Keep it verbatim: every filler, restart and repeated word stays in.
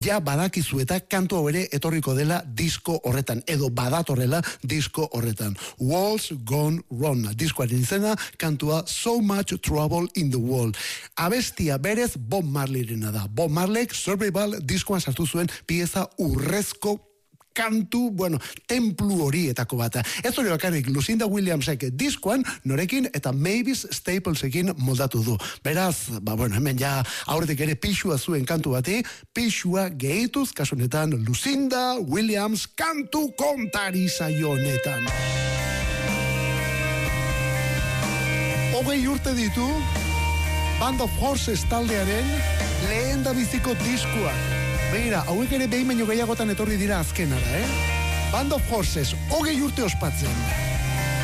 ja badakizu eta kantu hau ere etorriko dela disko horretan, edo badatorrela disko horretan. Walls Gone Wrong, diskoaren izena, kantua So Much Trouble in the World. Abestia berez Bob Marleyrena da. Bob Marleyk Survival diskoan sartu zuen pieza urrezko kantu, bueno, templu horietako bata. Ez hori bakarrik, Lucinda Williamsek diskoan, norekin eta Mavis Staplesekin moldatu du. Beraz, ba, bueno, hemen ja aurretik ere pixua zuen kantu bati, pixua gehituz, kasunetan Lucinda Williams kantu kontari zaio honetan. Hogei urte ditu, Band of Horses taldearen lehen da biziko diskoak. Begira, hauek ere behin baino gehiagotan etorri dira azkenara, eh? Band of Horses, hogei urte ospatzen.